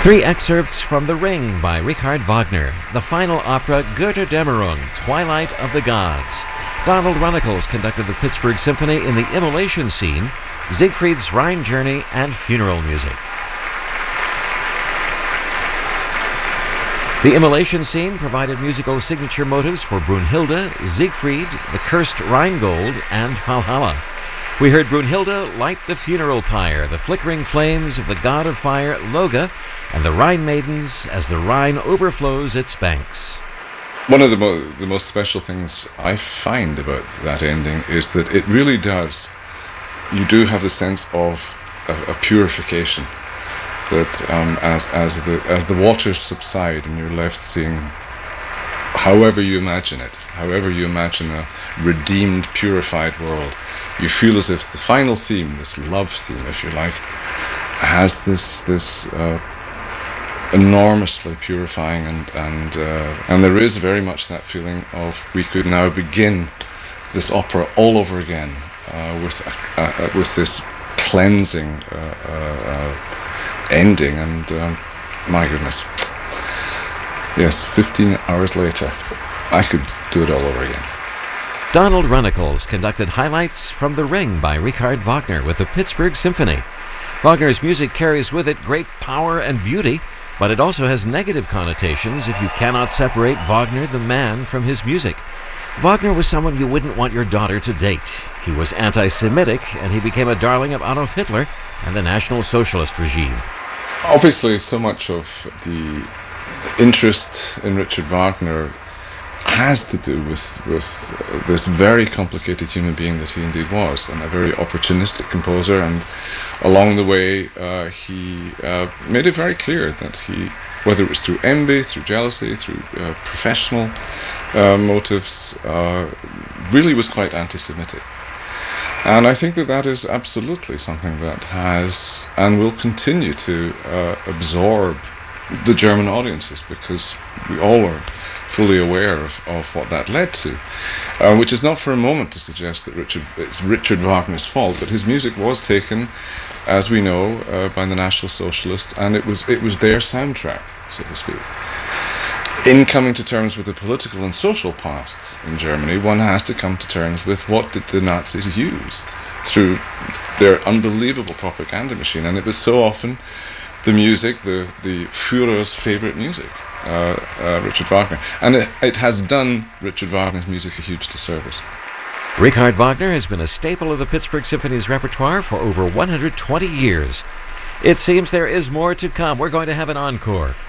Three excerpts from The Ring by Richard Wagner, the final opera Götterdämmerung, Twilight of the Gods. Donald Runnicles conducted the Pittsburgh Symphony in the Immolation Scene, Siegfried's Rhine Journey, and funeral music. The Immolation Scene provided musical signature motives for Brunhilde, Siegfried, the Cursed Rheingold, and Valhalla. We heard Brunhilde light the funeral pyre, the flickering flames of the god of fire, Loge, and the Rhine maidens as the Rhine overflows its banks. One of the most special things I find about that ending is that it really does. You do have the sense of a purification, that as the waters subside and you're left seeing, however you imagine a redeemed, purified world, you feel as if the final theme, this love theme, if you like, has this enormously purifying and there is very much that feeling of we could now begin this opera all over again with this cleansing ending, and my goodness, yes, 15 hours later I could do it all over again. Donald Runnicles conducted highlights from The Ring by Richard Wagner with the Pittsburgh Symphony. Wagner's music carries with it great power and beauty, but it also has negative connotations if you cannot separate Wagner the man from his music. Wagner was someone you wouldn't want your daughter to date. He was anti-Semitic, and he became a darling of Adolf Hitler and the National Socialist regime. Obviously, so much of the interest in Richard Wagner has to do with this very complicated human being that he indeed was, and a very opportunistic composer. And along the way, he made it very clear that he, whether it was through envy, through jealousy, through professional motives, really was quite anti-Semitic. And I think that is absolutely something that has and will continue to absorb the German audiences, because we all are fully aware of what that led to, which is not for a moment to suggest that it's Richard Wagner's fault, but his music was taken, as we know, by the National Socialists, and it was their soundtrack, so to speak. In coming to terms with the political and social pasts in Germany, one has to come to terms with what did the Nazis use through their unbelievable propaganda machine, and it was so often the music, the Führer's favorite music, Richard Wagner. And it has done Richard Wagner's music a huge disservice. Richard Wagner has been a staple of the Pittsburgh Symphony's repertoire for over 120 years. It seems there is more to come. We're going to have an encore.